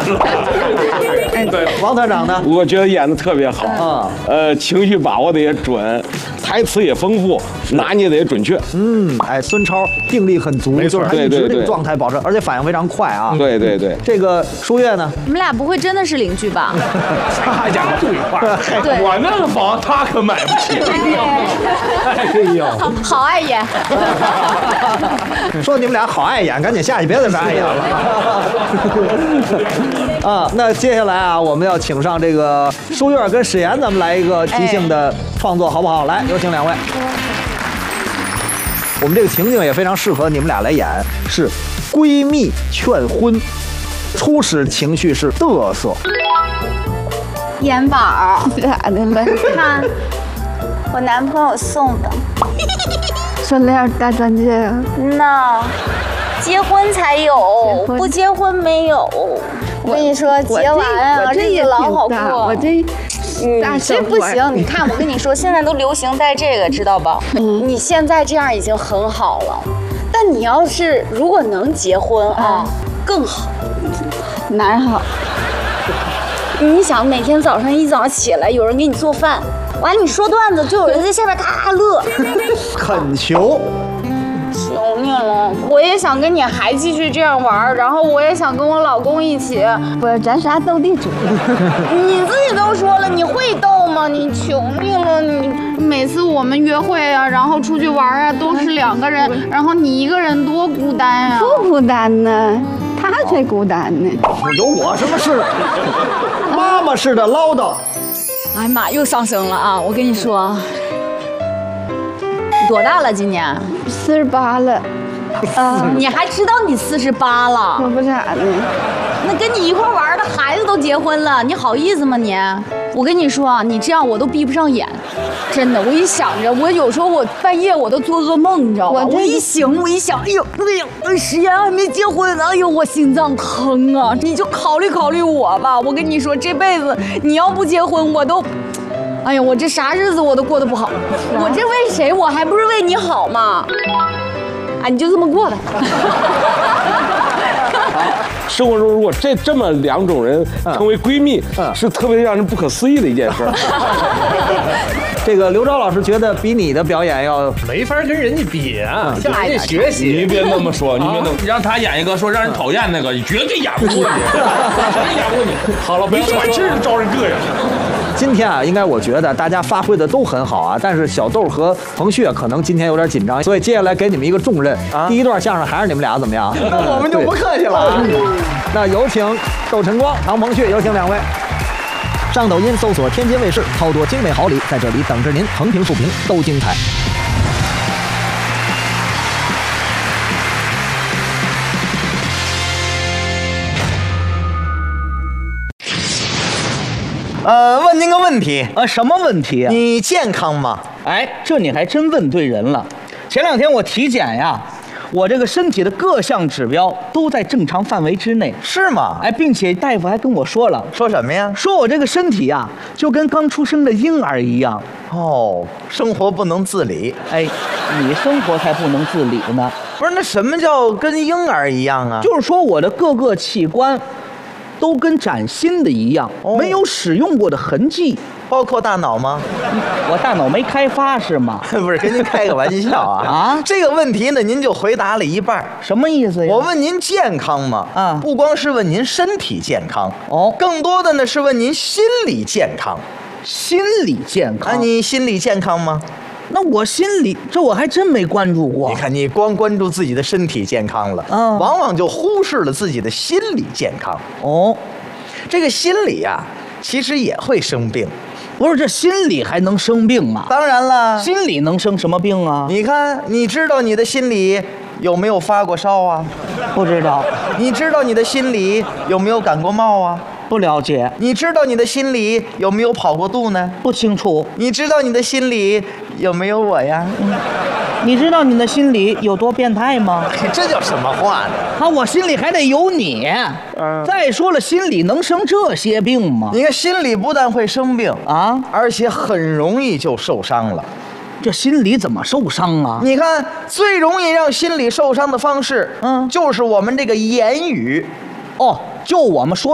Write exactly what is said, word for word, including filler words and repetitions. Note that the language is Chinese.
了。 对，王团长呢？ 我觉得演的特别好啊， 呃，情绪把握的也准，台词也丰富，拿捏的也准确。 嗯，哎，孙超定力很足，就是他一直这个状态保持，而且反应非常快啊。 对对对， 这个舒月呢？ 你们俩不会真的是邻居吧？ 他讲对话， 对， 我那个房他可买不起。 哎呦， 好爱演。 说你们俩好爱演，赶紧下去，别在这爱演了。啊，那接下来啊，我们要请上这个舒月跟史岩，咱们来一个即兴的创作，好不好？来，有请两位。我们这个情境也非常适合你们俩来演，是闺蜜劝婚，初始情绪是嘚瑟。 眼宝儿， 咋的了？ 看我男朋友送的。 项链大钻戒。 那结婚才有，不结婚没有。我跟你说，结完啊，日子老好过。 我这。 嗯，这不行！你看，我跟你说，现在都流行戴这个，知道吧？嗯，你现在这样已经很好了，但你要是如果能结婚啊，更好。 哪儿好？ 你想，每天早上一早起来，有人给你做饭，完你说段子，就有人在下面咔咔乐。 恳求。 求你了，我也想跟你还继续这样玩，然后我也想跟我老公一起。 不是，咱仨斗地主。 你自己都说了，你会斗吗？你求你了，你每次我们约会啊，然后出去玩啊，都是两个人，然后你一个人多孤单啊！ 不孤单呢，他才孤单呢。 有我什么事？妈妈似的唠叨。 哎呀妈，又上升了啊！我跟你说。多大了？今年四十八了， 啊！你还知道你四十八了？ 可不咋的。 那跟你一块玩的孩子都结婚了，你好意思吗你？我跟你说，你这样我都闭不上眼，真的。我一想着，我有时候我半夜我都做噩梦，你知道吗？我, 我一醒，我一想，哎呦，哎呦，史岩还没结婚，哎呦，我心脏疼啊！你就考虑考虑我吧。我跟你说，这辈子你要不结婚，我都。哎呀，我这啥日子我都过得不好，我这为谁？我还不是为你好吗？啊，你就这么过吧。 生活中如果这这么两种人成为闺蜜，嗯、是特别让人不可思议的一件事。 这个刘钊老师觉得比你的表演要没法跟人家比啊，向人家学习。 你别那么说，你别那么让他演一个说让人讨厌那个，你绝对演不过你，谁演过你？好了，不要喘气儿招人膈应。 今天啊，应该我觉得大家发挥的都很好啊，但是小豆和彭旭可能今天有点紧张，所以接下来给你们一个重任啊。第一段相声还是你们俩怎么样？ 那我们就不客气了啊。 那有请窦晨光、唐彭旭，有请两位。上抖音搜索天津卫视，好多精美好礼在这里等着您，横评竖评都精彩。 呃，问您个问题啊，什么问题啊？ 你健康吗？ 哎，这你还真问对人了。前两天我体检呀，我这个身体的各项指标都在正常范围之内。 是吗？ 哎，并且大夫还跟我说了， 说什么呀？ 说我这个身体呀，就跟刚出生的婴儿一样。 哦，生活不能自理。 哎，你生活才不能自理呢。 不是，那什么叫跟婴儿一样啊？ 就是说我的各个器官都跟崭新的一样，哦、没有使用过的痕迹。 包括大脑吗？ 我大脑没开发是吗？ 不是，跟您开个玩笑啊！ 啊， 这个问题呢，您就回答了一半。 什么意思呀？ 我问您健康吗？ 啊， 不光是问您身体健康， 哦， 更多的呢是问您心理健康。 心理健康？ 啊，你心理健康吗？ 那我心里这我还真没关注过。 你看，你光关注自己的身体健康了， 嗯， 往往就忽视了自己的心理健康。 哦， 这个心理呀、啊，其实也会生病。 不是，这心理还能生病吗？ 当然了， 心理能生什么病啊？ 你看，你知道你的心里有没有发过烧啊？ 不知道。 你知道你的心里有没有感过冒啊？ 不了解。 你知道你的心里有没有跑过肚呢？ 不清楚。 你知道你的心里有没有我呀？ 嗯，你知道你的心里有多变态吗？ 这叫什么话呢？ 啊，我心里还得有你。嗯。再说了，心里能生这些病吗？ 你看，心里不但会生病啊， 而且很容易就受伤了。 这心理怎么受伤啊？ 你看，最容易让心理受伤的方式，嗯，就是我们这个言语。 哦，就我们说